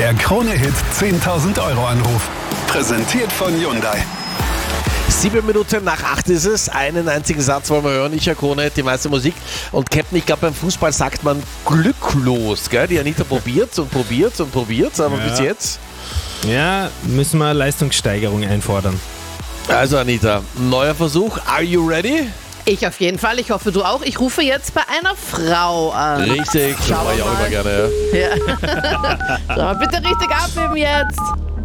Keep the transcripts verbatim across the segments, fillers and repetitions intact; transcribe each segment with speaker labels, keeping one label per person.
Speaker 1: Der Krone-Hit zehntausend Euro Anruf. Präsentiert von Hyundai.
Speaker 2: Sieben Minuten nach acht ist es. Einen einzigen Satz wollen wir hören. Ich höre Krone, die meiste Musik. Und Captain, ich glaube, beim Fußball sagt man glücklos. Gell? Die Anita probiert und probiert und probiert, aber
Speaker 3: Ja.
Speaker 2: bis jetzt.
Speaker 3: Ja, müssen wir Leistungssteigerung einfordern.
Speaker 2: Also Anita, neuer Versuch. Are you ready?
Speaker 4: Ich auf jeden Fall. Ich hoffe, du auch. Ich rufe jetzt bei einer Frau an.
Speaker 2: Richtig, das
Speaker 4: Schauen
Speaker 2: mache ich
Speaker 4: wir
Speaker 2: auch
Speaker 4: mal.
Speaker 2: immer gerne. Ja.
Speaker 4: Ja. So, bitte richtig abheben jetzt.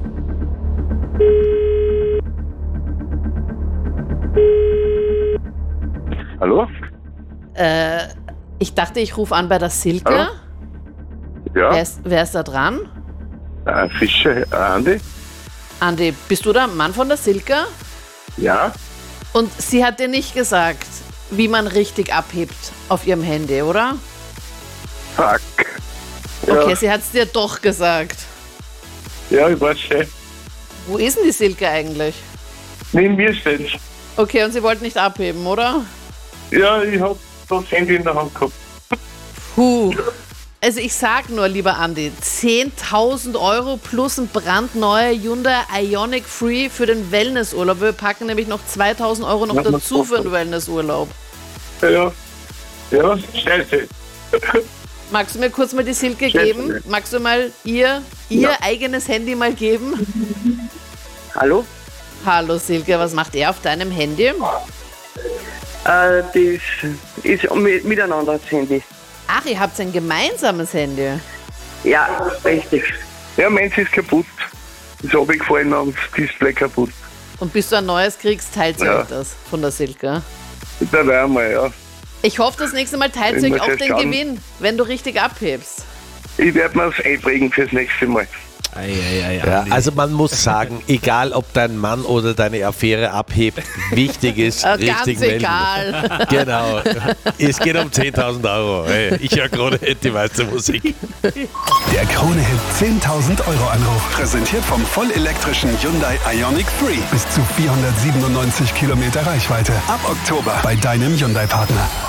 Speaker 5: Hallo?
Speaker 4: Äh, ich dachte, ich rufe an bei der Silke.
Speaker 5: Hallo? Ja,
Speaker 4: Wer ist, wer ist da dran?
Speaker 5: äh, Fischer, äh, Andi?
Speaker 4: Andi, bist du der Mann von der Silke?
Speaker 5: Ja,
Speaker 4: Und sie hat dir nicht gesagt, wie man richtig abhebt auf ihrem Handy, oder?
Speaker 5: fuck.
Speaker 4: Okay,
Speaker 5: Ja,
Speaker 4: sie hat es dir doch gesagt.
Speaker 5: ja, ich weiß schon.
Speaker 4: Wo ist denn die Silke eigentlich?
Speaker 5: Neben mir steht's.
Speaker 4: Okay, und sie wollte nicht abheben, oder?
Speaker 5: Ja, ich hab das Handy in der Hand gehabt.
Speaker 4: Puh. Also ich sag nur, lieber Andi, zehntausend Euro plus ein brandneuer Hyundai Ioniq Free für den Wellnessurlaub. Wir packen nämlich noch zweitausend Euro noch
Speaker 5: Ja,
Speaker 4: dazu
Speaker 5: mach
Speaker 4: für den Wellnessurlaub.
Speaker 5: Ja, ja, ja, scheiße.
Speaker 4: Magst du mir kurz mal die Silke
Speaker 5: Scheiße.
Speaker 4: geben? Magst du mal ihr, ihr
Speaker 5: Ja.
Speaker 4: eigenes Handy mal geben?
Speaker 6: Hallo?
Speaker 4: Hallo Silke, was macht er auf deinem Handy?
Speaker 6: Äh, das ist mit, miteinander das Handy.
Speaker 4: Ach, ihr habt ein gemeinsames Handy.
Speaker 6: Ja, richtig.
Speaker 5: Ja, meins ist kaputt. Ist runtergefallen und das Display kaputt.
Speaker 4: Und bis du ein neues kriegst, teilt ihr
Speaker 5: Ja.
Speaker 4: euch das von der Silke.
Speaker 5: Da wären wir, ja.
Speaker 4: Ich hoffe, das nächste Mal teilt
Speaker 5: Ich
Speaker 4: ihr euch
Speaker 5: muss
Speaker 4: auch
Speaker 5: erst
Speaker 4: den
Speaker 5: schauen.
Speaker 4: Gewinn, wenn du richtig abhebst.
Speaker 5: Ich werde mir das einprägen fürs nächste Mal.
Speaker 3: Ei, ei, ei,
Speaker 2: Ja,
Speaker 3: Andi.
Speaker 2: also man muss sagen, egal ob dein Mann oder deine Affäre abhebt, wichtig ist,
Speaker 4: Äh,
Speaker 2: richtig
Speaker 4: Ganz
Speaker 2: melden.
Speaker 4: egal.
Speaker 2: Genau. Es geht um zehntausend Euro. Hey, ich höre Krone, die meiste Musik.
Speaker 1: Der Krone-Hit zehntausend Euro Anruf. Präsentiert vom vollelektrischen Hyundai Ioniq Free. Bis zu vierhundertsiebenundneunzig Kilometer Reichweite. Ab Oktober bei deinem Hyundai-Partner.